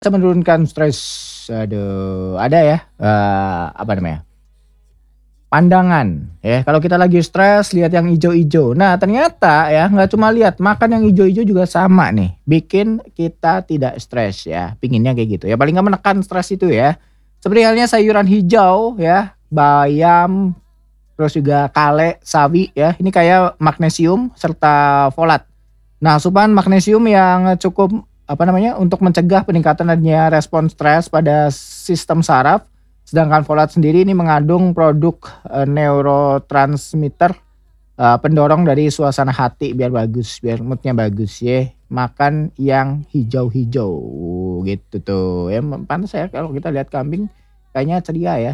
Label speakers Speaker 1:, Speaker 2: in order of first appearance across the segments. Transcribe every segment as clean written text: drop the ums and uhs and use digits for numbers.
Speaker 1: Bisa menurunkan stres, aduh, ada ya, apa namanya, pandangan ya, kalau kita lagi stres lihat yang ijo-ijo. Nah ternyata ya nggak cuma lihat, makan yang ijo-ijo juga sama nih, bikin kita tidak stres ya, pinginnya kayak gitu ya, paling nggak menekan stres itu ya. Seperti halnya sayuran hijau ya, bayam, terus juga kale, sawi ya, ini kayak magnesium serta folat. Nah, asupan magnesium yang cukup, apa namanya, untuk mencegah peningkatan adanya respon stres pada sistem saraf, sedangkan folat sendiri ini mengandung produk, neurotransmitter, pendorong dari suasana hati biar bagus, biar mood-nya bagus ya. Makan yang hijau-hijau, gitu tuh. Ya pantes ya kalau kita lihat kambing kayaknya ceria ya.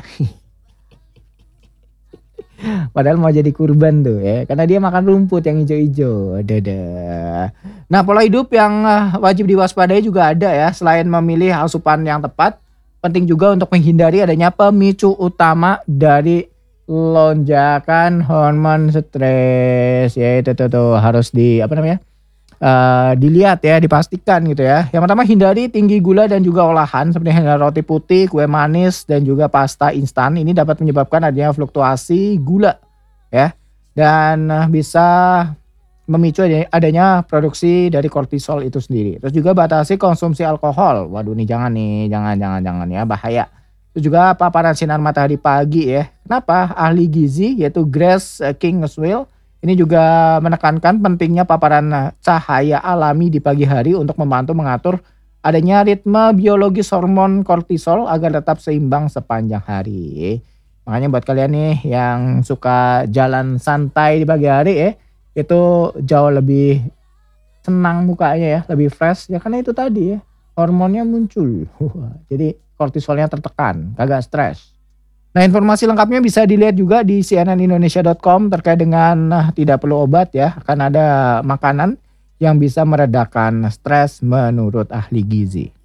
Speaker 1: Padahal mau jadi kurban tuh ya, karena dia makan rumput yang ijo-ijo, dadah. Nah, pola hidup yang, wajib diwaspadai juga ada ya, selain memilih asupan yang tepat, penting juga untuk menghindari adanya pemicu utama dari lonjakan hormon stres, ya itu tuh harus di apa namanya, dilihat ya, dipastikan gitu ya. Yang pertama hindari tinggi gula dan juga olahan seperti halnya roti putih, kue manis, dan juga pasta instan. Ini dapat menyebabkan adanya fluktuasi gula ya, dan bisa memicu adanya produksi dari kortisol itu sendiri. Terus juga batasi konsumsi alkohol. Waduh nih, jangan ya, bahaya. Terus juga paparan sinar matahari pagi ya. Kenapa? Ahli gizi yaitu Grace Kingswell ini juga menekankan pentingnya paparan cahaya alami di pagi hari untuk membantu mengatur adanya ritme biologis hormon kortisol agar tetap seimbang sepanjang hari. Makanya buat kalian nih yang suka jalan santai di pagi hari ya, itu jauh lebih senang mukanya ya, lebih fresh ya karena itu tadi ya, hormonnya muncul. Jadi kortisolnya tertekan, kagak stres. Nah, informasi lengkapnya bisa dilihat juga di cnnindonesia.com terkait dengan tidak perlu obat ya, akan ada makanan yang bisa meredakan stres menurut ahli gizi.